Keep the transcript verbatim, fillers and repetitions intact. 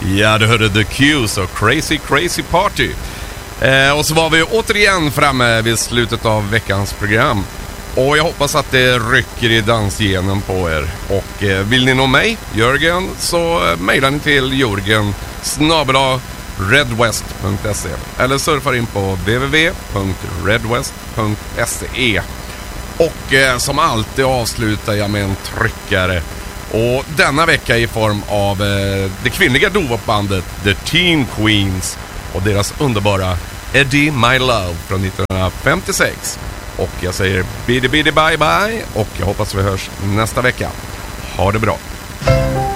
Ja, du hörde The Q, så Crazy Crazy Party. Eh, och så var vi återigen framme vid slutet av veckans program. Och jag hoppas att det rycker i dansgenen på er. Och eh, vill ni nå mig, Jörgen, så eh, mejlar ni till Jörgen snabel-a redwest punkt se eller surfar in på w w w punkt redwest punkt se. Och eh, som alltid avslutar jag med en tryckare. Och denna vecka i form av eh, det kvinnliga doo-wop-bandet The Teen Queens och deras underbara Eddie My Love från nittonhundrafemtiosex. Och jag säger biddy biddy bye bye och jag hoppas vi hörs nästa vecka. Ha det bra.